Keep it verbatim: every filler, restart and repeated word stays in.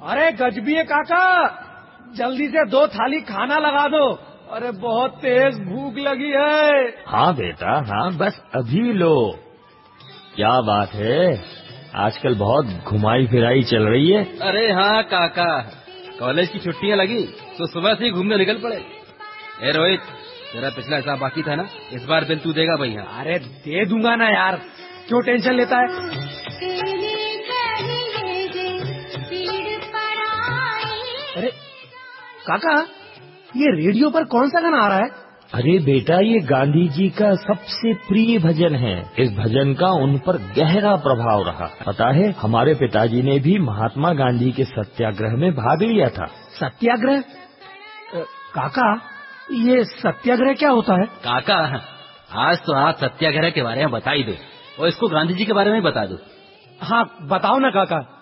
अरे गजबी काका, जल्दी से दो थाली खाना लगा दो। अरे बहुत तेज भूख लगी है। हाँ बेटा हाँ, बस अभी लो। क्या बात है, आजकल बहुत घुमाई फिराई चल रही है। अरे हाँ काका, कॉलेज की छुट्टियां लगी तो सुबह से ही घूमने निकल पड़े। ए रोहित, तेरा पिछला हिसाब बाकी था ना, इस बार बिल तू देगा भैया। अरे दे दूंगा ना यार, क्यों टेंशन लेता है। अरे काका, ये रेडियो पर कौन सा गाना आ रहा है। अरे बेटा, ये गांधी जी का सबसे प्रिय भजन है। इस भजन का उन पर गहरा प्रभाव रहा। पता है, हमारे पिताजी ने भी महात्मा गांधी के सत्याग्रह में भाग लिया था। सत्याग्रह? काका, ये सत्याग्रह क्या होता है। काका, आज तो आप सत्याग्रह के बारे में बता ही दो और इसको गांधी जी के बारे में बता दो। हाँ बताओ ना काका।